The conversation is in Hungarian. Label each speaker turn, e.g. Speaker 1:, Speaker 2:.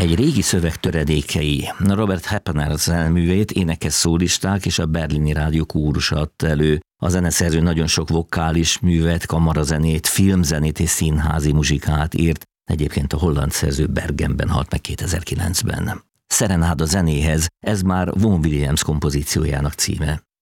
Speaker 1: egy régi szöveg töredékei. Robert Hepner zeneművét énekes szólisták és a berlini rádió kórusa adta elő. A zeneszerző nagyon sok vokális művet, kamarazenét, filmzenét és színházi muzsikát írt. Egyébként a holland szerző Bergenben halt meg 2009-ben. Serenád a zenéhez, ez már Vaughan Williams kompozíciójának címe.